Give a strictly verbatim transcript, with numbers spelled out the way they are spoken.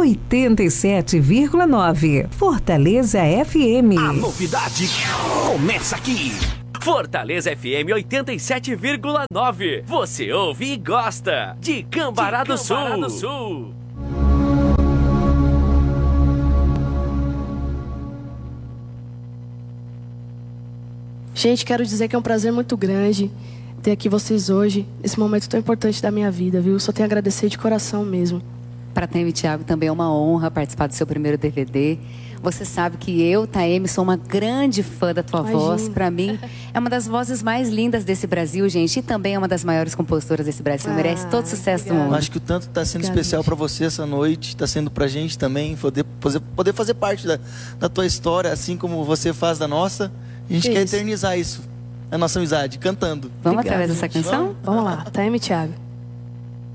oitenta e sete vírgula nove. Fortaleza F M. A novidade começa aqui. Fortaleza F M oitenta e sete vírgula nove. Você ouve e gosta de Cambará do Sul. do Sul. Gente, quero dizer que é um prazer muito grande ter aqui vocês hoje, nesse momento tão importante da minha vida, viu? Só tenho a agradecer de coração mesmo. Para Taeme e Thiago, também é uma honra participar do seu primeiro D V D. Você sabe que eu, Taeme, sou uma grande fã da tua Imagina. voz. Para mim, é uma das vozes mais lindas desse Brasil, gente. E também é uma das maiores compositoras desse Brasil. Ah, merece todo o sucesso obrigada. do mundo. Acho que o tanto está sendo Obrigada, especial para gente. você essa noite, está sendo pra gente também, poder, poder fazer parte da, da tua história, assim como você faz da nossa. A gente que quer isso? eternizar isso, a nossa amizade, cantando. Vamos Obrigada, através dessa gente. canção? Vamos lá, Taeme e Thiago.